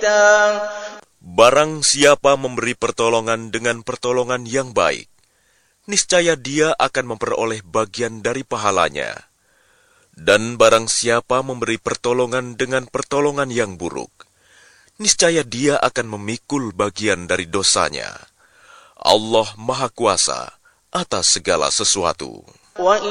Barang siapa memberi pertolongan dengan pertolongan yang baik, niscaya dia akan memperoleh bagian dari pahalanya. Dan barang siapa memberi pertolongan dengan pertolongan yang buruk, niscaya dia akan memikul bagian dari dosanya. Allah Maha Kuasa atas segala sesuatu.